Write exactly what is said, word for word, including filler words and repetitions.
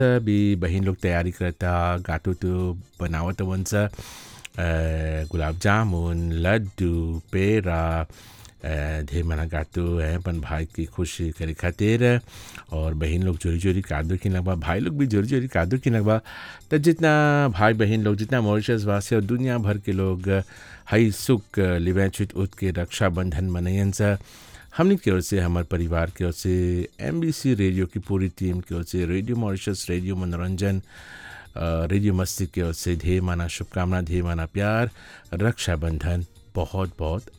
भी बहन लोग तैयारी करता गाटो तो बनावत हवन सा अ, गुलाब जामुन लड्डू पेड़ा अ, ढेर मना गाटो है अपन भाई की खुशी करे खातिर और बहन लोग जोरी जोरी कादो की लगवा भाई लोग भी जोरी जोरी कादो की लगवा। तो जितना भाई बहन लोग जितना मॉरिशस वासी और दुनिया भर के लोग हई सुख लिवेचुत उत के रक्षाबंधन मनयन सा। हमने की ओर से हमारे परिवार की ओर से एमबीसी रेडियो की पूरी टीम की ओर से रेडियो मॉरिशस रेडियो मनोरंजन अ, रेडियो मस्ती की ओर से ढेर माना शुभकामना ढेर माना प्यार। रक्षाबंधन बहुत बहुत